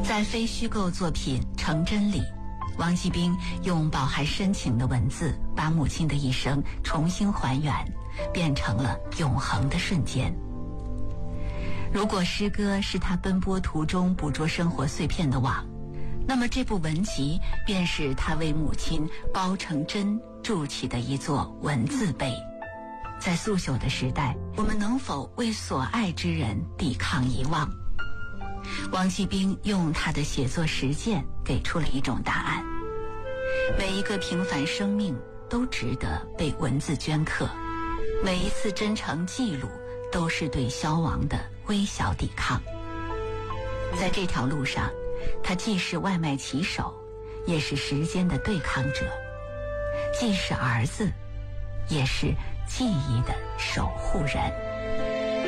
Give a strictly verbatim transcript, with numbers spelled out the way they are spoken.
在非虚构作品《成真》里，王锡兵用饱含深情的文字，把母亲的一生重新还原，变成了永恒的瞬间。如果诗歌是他奔波途中捕捉生活碎片的网，那么这部文集便是他为母亲包成针筑起的一座文字碑。在速朽的时代，我们能否为所爱之人抵抗遗忘？王锡兵用他的写作实践给出了一种答案：每一个平凡生命都值得被文字镌刻，每一次真诚记录都是对消亡的微小抵抗。在这条路上，他既是外卖骑手，也是时间的对抗者，既是儿子，也是记忆的守护人。